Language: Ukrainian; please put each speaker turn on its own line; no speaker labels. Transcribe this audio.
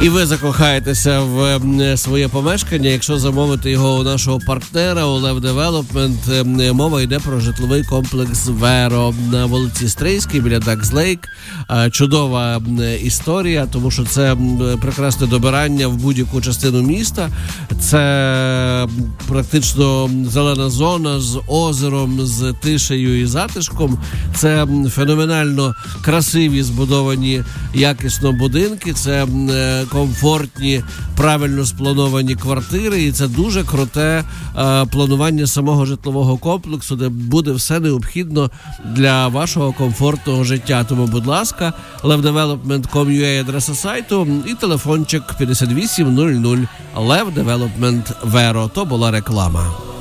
і ви закохаєтеся в своє помешкання, якщо замовити його у нашого партнера у Lev Development. Мова йде про житловий комплекс Веро на вулиці Стрийській біля Дакс Лейк. Чудова історія, тому що це прекрасне добирання в будь-яку частину міста. Це практично зелена зона з озером, з тишею і затишком. Це феноменально красиві, збудовані якісно будинки, це комфортні, правильно сплановані квартири, і це дуже круте планування самого житлового комплексу, де буде все необхідно для вашого комфортного життя. Тому, будь ласка, levdevelopment.com.ua адреса сайту і телефончик 5800 Lev Development Vero. То була реклама.